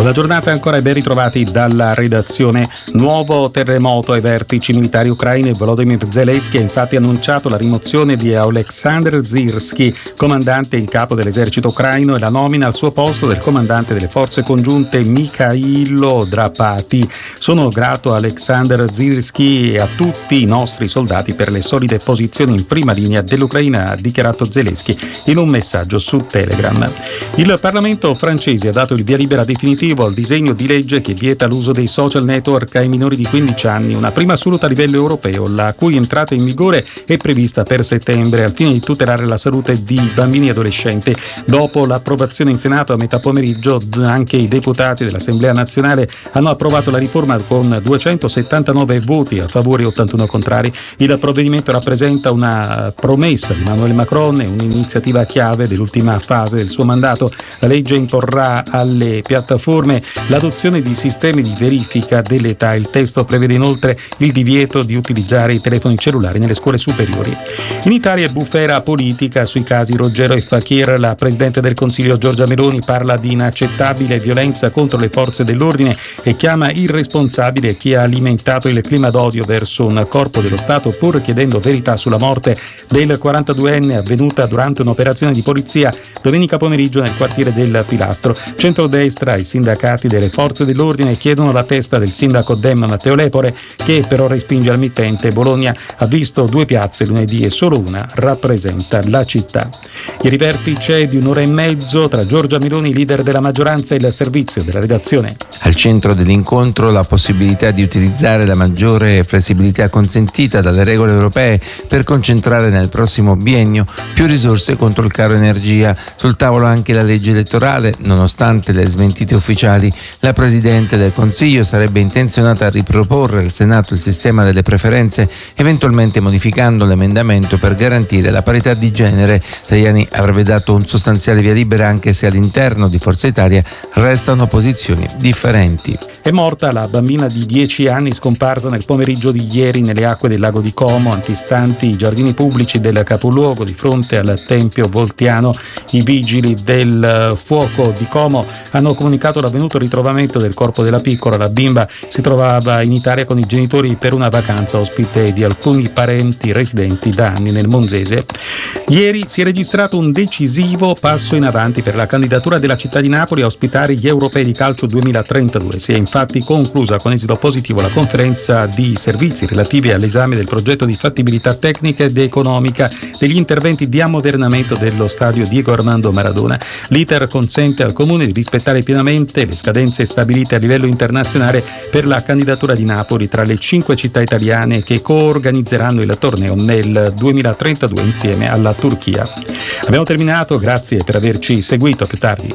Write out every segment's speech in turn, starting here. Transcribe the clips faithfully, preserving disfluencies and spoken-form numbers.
Buona giornata ancora e ben ritrovati dalla redazione. Nuovo terremoto ai vertici militari ucraini. Volodymyr Zelensky ha infatti annunciato la rimozione di Oleksandr Syrskyi, comandante in capo dell'esercito ucraino, e la nomina al suo posto del comandante delle forze congiunte Mikhailo Drapati. Sono grato a Oleksandr Syrskyi e a tutti i nostri soldati per le solide posizioni in prima linea dell'Ucraina, ha dichiarato Zelensky in un messaggio su Telegram. Il Parlamento francese ha dato il via libera definitivo al disegno di legge che vieta l'uso dei social network ai minori di quindici anni, una prima assoluta a livello europeo, la cui entrata in vigore è prevista per settembre al fine di tutelare la salute di bambini e adolescenti. Dopo l'approvazione in Senato a metà pomeriggio, anche i deputati dell'Assemblea nazionale hanno approvato la riforma con duecentosettantanove voti a favore e ottantuno contrari. Il provvedimento rappresenta una promessa di Emmanuel Macron e un'iniziativa chiave dell'ultima fase del suo mandato. La legge imporrà alle piattaforme l'adozione di sistemi di verifica dell'età. Il testo prevede inoltre il divieto di utilizzare i telefoni cellulari nelle scuole superiori. In Italia è bufera politica sui casi Roggero e Fakir. La Presidente del Consiglio Giorgia Meloni parla di inaccettabile violenza contro le forze dell'ordine e chiama irresponsabile chi ha alimentato il clima d'odio verso un corpo dello Stato, pur chiedendo verità sulla morte del quarantaduenne avvenuta durante un'operazione di polizia domenica pomeriggio nel quartiere del Pilastro. Centrodestra e i sindacati delle forze dell'ordine chiedono la testa del sindaco Dem Matteo Lepore, che però respinge al mittente. Bologna ha visto due piazze lunedì e solo una rappresenta la città. Ieri vertice di un'ora e mezzo tra Giorgia Meloni, leader della maggioranza, e il servizio della redazione. Al centro dell'incontro la possibilità di utilizzare la maggiore flessibilità consentita dalle regole europee per concentrare nel prossimo biennio più risorse contro il caro energia. Sul tavolo anche la legge elettorale. Nonostante le smentite ufficiali, la Presidente del Consiglio sarebbe intenzionata a riproporre al Senato il sistema delle preferenze, eventualmente modificando l'emendamento per garantire la parità di genere. Tajani avrebbe dato un sostanziale via libera, anche se all'interno di Forza Italia restano posizioni differenti. È morta la bambina di dieci anni scomparsa nel pomeriggio di ieri nelle acque del lago di Como, antistanti i giardini pubblici del capoluogo di fronte al Tempio Voltiano. I vigili del fuoco di Como hanno comunicato l'avvenuto ritrovamento del corpo della piccola. La bimba si trovava in Italia con i genitori per una vacanza, ospite di alcuni parenti residenti da anni nel Monzese. Ieri si è registrato un decisivo passo in avanti per la candidatura della città di Napoli a ospitare gli europei di calcio duemilatrentadue. Si è infatti conclusa con esito positivo la conferenza di servizi relativi all'esame del progetto di fattibilità tecnica ed economica degli interventi di ammodernamento dello stadio Diego Armando Maradona. L'iter consente al Comune di rispettare pienamente le scadenze stabilite a livello internazionale per la candidatura di Napoli tra le cinque città italiane che coorganizzeranno il torneo nel duemilatrentadue insieme alla Turchia. Abbiamo terminato, grazie per averci seguito, a più tardi.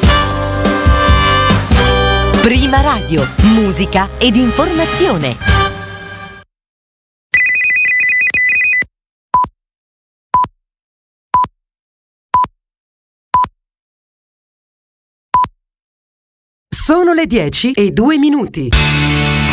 Prima Radio, musica ed informazione. Sono le dieci e due minuti.